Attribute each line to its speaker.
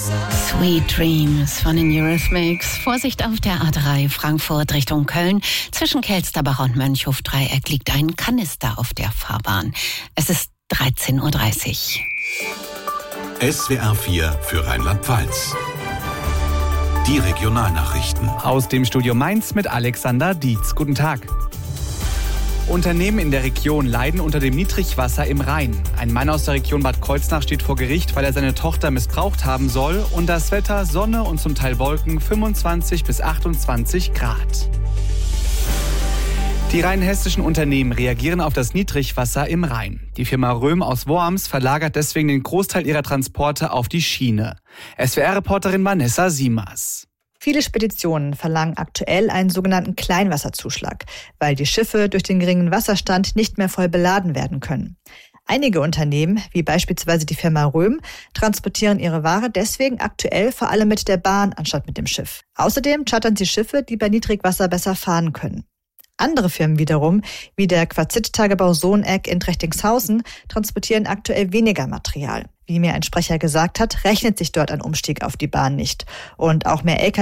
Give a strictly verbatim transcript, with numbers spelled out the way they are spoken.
Speaker 1: Sweet Dreams von den Eurythmics. Vorsicht auf der A drei Frankfurt Richtung Köln. Zwischen Kelsterbach und Mönchhof-Dreieck liegt ein Kanister auf der Fahrbahn. Es ist dreizehn Uhr dreißig.
Speaker 2: S W R vier für Rheinland-Pfalz. Die Regionalnachrichten.
Speaker 3: Aus dem Studio Mainz mit Alexander Dietz. Guten Tag. Unternehmen in der Region leiden unter dem Niedrigwasser im Rhein. Ein Mann aus der Region Bad Kreuznach steht vor Gericht, weil er seine Tochter missbraucht haben soll. Und das Wetter: Sonne und zum Teil Wolken, fünfundzwanzig bis achtundzwanzig Grad. Die rheinhessischen Unternehmen reagieren auf das Niedrigwasser im Rhein. Die Firma Röhm aus Worms verlagert deswegen den Großteil ihrer Transporte auf die Schiene. S W R-Reporterin Vanessa Siemers.
Speaker 4: Viele Speditionen verlangen aktuell einen sogenannten Kleinwasserzuschlag, weil die Schiffe durch den geringen Wasserstand nicht mehr voll beladen werden können. Einige Unternehmen, wie beispielsweise die Firma Röhm, transportieren ihre Ware deswegen aktuell vor allem mit der Bahn anstatt mit dem Schiff. Außerdem chartern sie Schiffe, die bei Niedrigwasser besser fahren können. Andere Firmen wiederum, wie der Quarzit-Tagebau Sohneck in Trechtingshausen, transportieren aktuell weniger Material. Wie mir ein Sprecher gesagt hat, rechnet sich dort ein Umstieg auf die Bahn nicht. Und auch mehr L K W